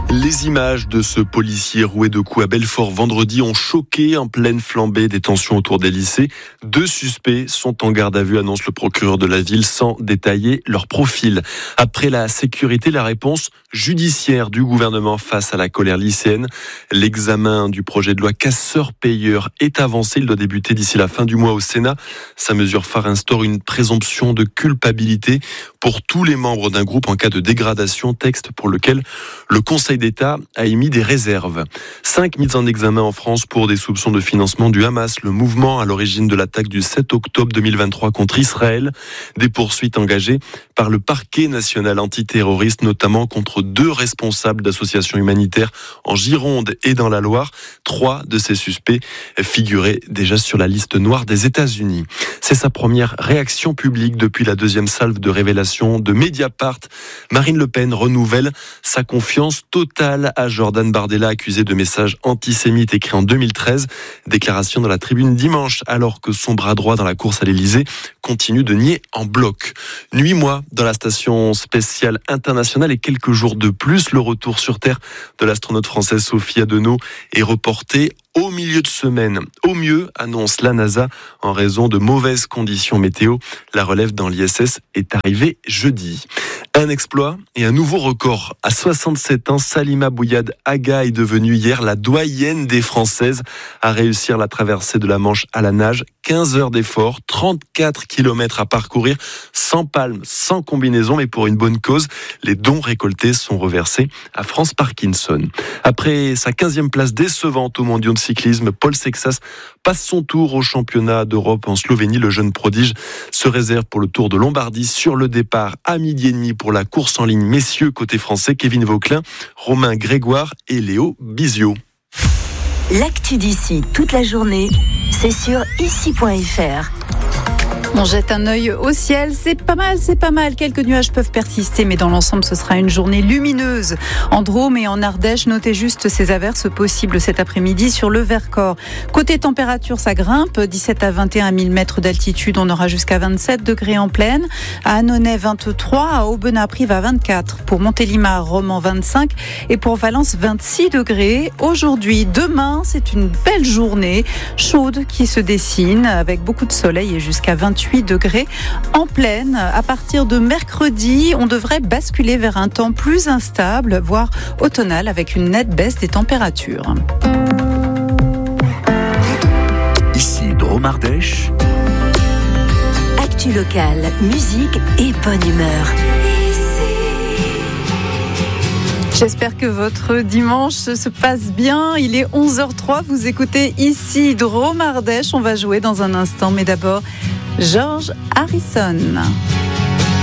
Les images de ce policier roué de coups à Belfort vendredi ont choqué en pleine flambée des tensions autour des lycées. 2 suspects sont en garde à vue, annonce le procureur de la ville, sans détailler leur profil. Après la sécurité, la réponse judiciaire du gouvernement face à la colère lycéenne. L'examen du projet de loi casseur-payeur est avancé. Il doit débuter d'ici la fin du mois au Sénat. Sa mesure phare instaure une présomption de culpabilité pour tous les membres d'un groupe en cas de dégradation, texte pour lequel le Conseil d'État a émis des réserves. 5 mises en examen en France pour des soupçons de financement du Hamas, le mouvement à l'origine de l'attaque du 7 octobre 2023 contre Israël. Des poursuites engagées par le parquet national antiterroriste, notamment contre 2 responsables d'associations humanitaires en Gironde et dans la Loire. 3 de ces suspects figuraient déjà sur la liste noire des États-Unis. C'est sa première réaction publique depuis la 2e salve de révélation de Mediapart. Marine Le Pen renouvelle sa confiance totale à Jordan Bardella, accusé de messages antisémites écrits en 2013. Déclaration dans la Tribune dimanche, alors que son bras droit dans la course à l'Élysée continue de nier en bloc. 8 mois dans la station spatiale internationale et quelques jours de plus, le retour sur Terre de l'astronaute française Sophie Adenau est reporté au milieu de semaine. Au mieux, annonce la NASA, en raison de mauvaises conditions météo. La relève dans l'ISS est arrivée jeudi. Un exploit et un nouveau record. À 67 ans, Salima Bouyad Aga est devenue hier la doyenne des Françaises à réussir la traversée de la Manche à la nage. 15 heures d'effort, 34 km à parcourir, sans palme, sans combinaison, mais pour une bonne cause. Les dons récoltés sont reversés à France Parkinson. Après sa 15e place décevante aux mondiaux de cyclisme, Paul Sexas passe son tour au championnat d'Europe en Slovénie. Le jeune prodige se réserve pour le Tour de Lombardie sur le départ à 12h30 pour la course en ligne messieurs côté français. Kevin Vauquelin, Romain Grégoire et Léo Bizio. L'actu d'ici toute la journée, c'est sur ici.fr. On jette un œil au ciel, c'est pas mal. Quelques nuages peuvent persister, mais dans l'ensemble, ce sera une journée lumineuse. En Drôme et en Ardèche, notez juste ces averses possibles cet après-midi sur le Vercors. Côté température, ça grimpe, 17 à 21 000 mètres d'altitude, on aura jusqu'à 27 degrés en plaine. À Annonay, 23, à Aubenas-Prive, à 24. Pour Montélimar, Romans, 25. Et pour Valence, 26 degrés. Aujourd'hui, demain, c'est une belle journée chaude qui se dessine, avec beaucoup de soleil et jusqu'à 28 degrés en plaine. À partir de mercredi, on devrait basculer vers un temps plus instable, voire automnal, avec une nette baisse des températures. Ici, Drôme Ardèche. Actu locale, musique et bonne humeur. J'espère que votre dimanche se passe bien. Il est 11h03, vous écoutez ici Drôme Ardèche. On va jouer dans un instant, mais d'abord George Harrison.